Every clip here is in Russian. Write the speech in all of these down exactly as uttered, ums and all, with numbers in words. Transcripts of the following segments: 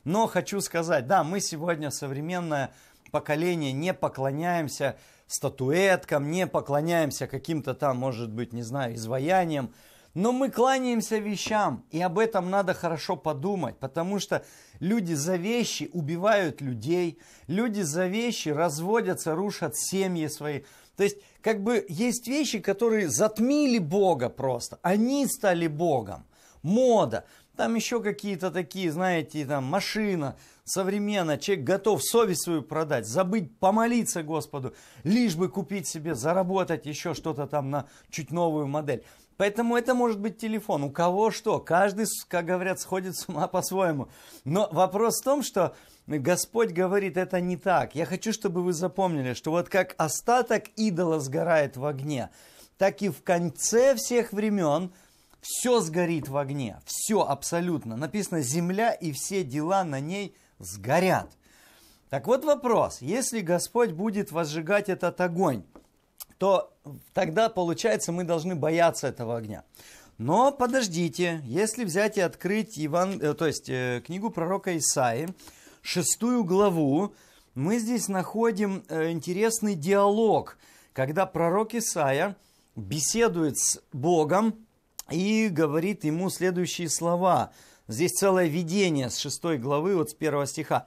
Но хочу сказать, да, мы сегодня современное поколение не поклоняемся статуэткам, не поклоняемся каким-то там, может быть, не знаю, изваяниям, но мы кланяемся вещам, и об этом надо хорошо подумать, потому что люди за вещи убивают людей, люди за вещи разводятся, рушат семьи свои. То есть, как бы, есть вещи, которые затмили Бога просто, они стали Богом. Мода, там еще какие-то такие, знаете, там машина современная, человек готов совесть свою продать, забыть помолиться Господу, лишь бы купить себе, заработать еще что-то там на чуть новую модель. Поэтому это может быть телефон. У кого что? Каждый, как говорят, сходит с ума по-своему. Но вопрос в том, что Господь говорит, это не так. Я хочу, чтобы вы запомнили, что вот как остаток идола сгорает в огне, так и в конце всех времен все сгорит в огне. Все абсолютно. Написано, земля и все дела на ней сгорят. Так вот вопрос. Если Господь будет возжигать этот огонь, то тогда, получается, мы должны бояться этого огня. Но подождите, если взять и открыть Иван, то есть, э, книгу пророка Исаии, шестую главу, мы здесь находим э, интересный диалог, когда пророк Исаия беседует с Богом и говорит ему следующие слова. Здесь целое видение с шестой главы, вот с первого стиха.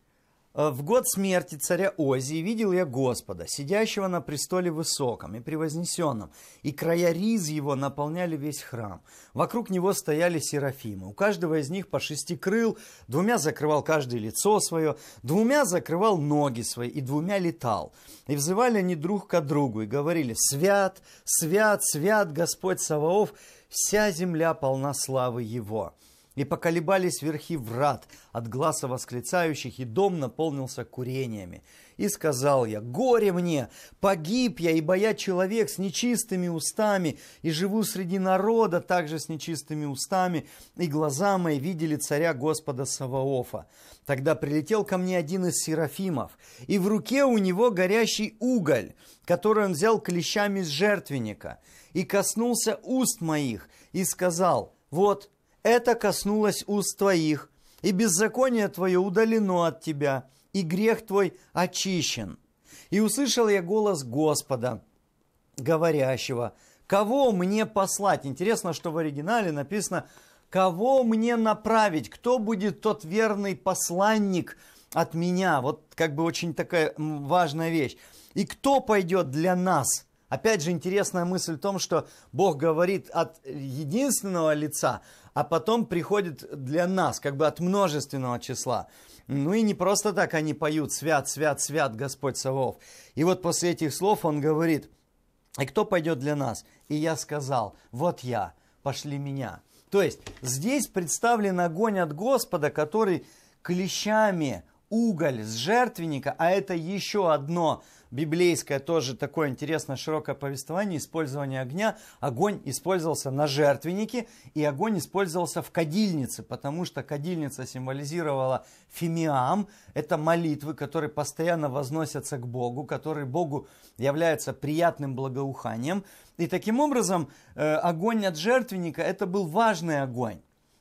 «В год смерти царя Озии видел я Господа, сидящего на престоле высоком и превознесенном, и края риз его наполняли весь храм. Вокруг него стояли серафимы. У каждого из них по шести крыл, двумя закрывал каждое лицо свое, двумя закрывал ноги свои, и двумя летал. И взывали они друг к другу, и говорили: «Свят, свят, свят Господь Саваоф, вся земля полна славы Его». И поколебались верхи врат от гласа восклицающих, и дом наполнился курениями. И сказал я: горе мне, погиб я, ибо я человек с нечистыми устами, и живу среди народа также с нечистыми устами, и глаза мои видели царя Господа Саваофа. Тогда прилетел ко мне один из серафимов, и в руке у него горящий уголь, который он взял клещами с жертвенника, и коснулся уст моих, и сказал: вот, это коснулось уст твоих, и беззаконие твое удалено от тебя, и грех твой очищен. И услышал я голос Господа, говорящего: кого мне послать? Интересно, что в оригинале написано: кого мне направить? Кто будет тот верный посланник от меня? Вот как бы очень такая важная вещь. И кто пойдет для нас? Опять же, интересная мысль в том, что Бог говорит от единственного лица, а потом приходит для нас, как бы от множественного числа. Ну и не просто так они поют: «Свят, свят, свят Господь Саваоф». И вот после этих слов он говорит: «И кто пойдет для нас?» И я сказал: «Вот я, пошли меня». То есть здесь представлен огонь от Господа, который клещами уголь с жертвенника, а это еще одно библейское тоже такое интересное широкое повествование использования огня. Огонь использовался на жертвеннике, и огонь использовался в кадильнице, потому что кадильница символизировала фимиам, это молитвы, которые постоянно возносятся к Богу, которые Богу являются приятным благоуханием. И таким образом огонь от жертвенника это был важный огонь.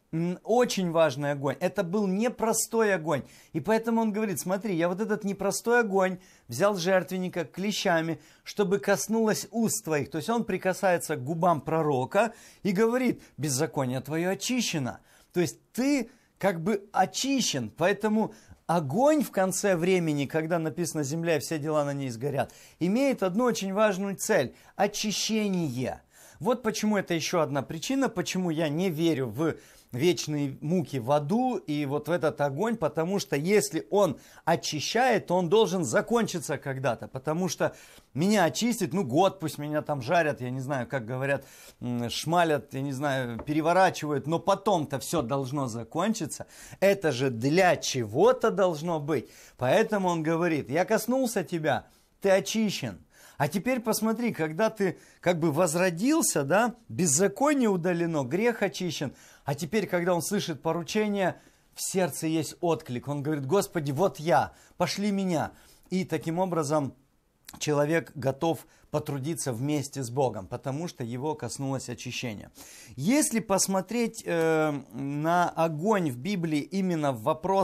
Очень важный огонь. Это был непростой огонь. И поэтому он говорит: смотри, я вот этот непростой огонь взял жертвенника клещами, чтобы коснулось уст твоих. То есть он прикасается к губам пророка и говорит: беззаконие твое очищено. То есть ты как бы очищен. Поэтому огонь в конце времени, когда написано «земля и все дела на ней сгорят», имеет одну очень важную цель – очищение. Вот почему это еще одна причина, почему я не верю в вечные муки в аду и вот в этот огонь, потому что если он очищает, то он должен закончиться когда-то, потому что меня очистит, ну год пусть меня там жарят, я не знаю, как говорят, шмалят, я не знаю, переворачивают, но потом-то все должно закончиться, это же для чего-то должно быть, поэтому он говорит: я коснулся тебя, ты очищен. А теперь посмотри, когда ты как бы возродился, да, беззаконие удалено, грех очищен. А теперь, когда он слышит поручение, в сердце есть отклик. Он говорит: Господи, вот я, пошли меня. И таким образом человек готов потрудиться вместе с Богом, потому что его коснулось очищения. Если посмотреть э, на огонь в Библии именно в вопрос,